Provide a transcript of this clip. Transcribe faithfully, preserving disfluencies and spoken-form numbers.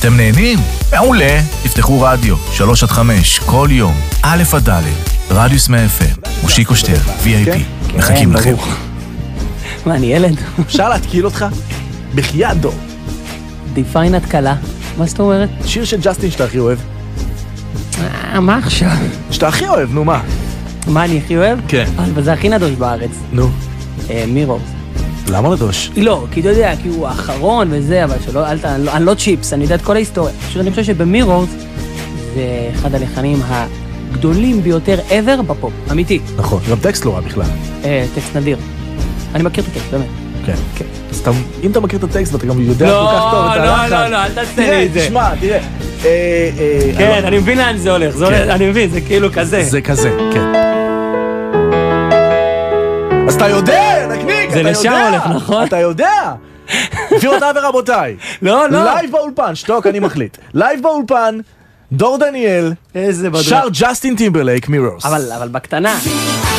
אתם נהנים? מעולה. תפתחו רדיו, שלוש עד חמש, כל יום, א' עד ד', רדיוס מאה אף אם, מושיקו שטר, וי איי פי. מחכים לכם. מה, אני ילד? אפשר להתקיל אותך? בחייאת דור. דיפיין התקלה. מה זאת אומרת? שיר של ג'סטין שאתה הכי אוהב. מה עכשיו? שאתה הכי אוהב, נו מה? מה אני הכי אוהב? כן. אבל זה הכי נדוש בארץ. נו. מירורס. למה נדוש? לא, כי אתה יודע, כי הוא האחרון וזה, אבל שלא, אל ת... אני לא צ'יפס, אני יודע את כל ההיסטוריה. פשוט אני חושב שבמירורס זה אחד הלחנים הגדולים ביותר ever בפופ. אמיתי. נכון, גם טקסט לא רע בכלל. טקסט נדיר. אני מכיר את הטקסט, באמת. כן. כן. אז אם אתה מכיר את הטקסט ואתה גם יודע כל כך טוב את הלחן... לא, לא, לא, אל תעשה לי את זה. תשמע, תראה. כן, אני מבין לאן זה הולך. אני מבין, זה כאילו כזה. זה כזה, כן. אז אתה יודע, נקניק, זה לשם הולך, נכון? אתה יודע. גבירותיי ורבותיי. לא, לא. לייב באולפן, שתוק, אני מחליט. לייב באולפן, דור דניאל. איזה בדוק. שר ג'סטין טימברלייק, מירורס. אבל, אבל בקטנה.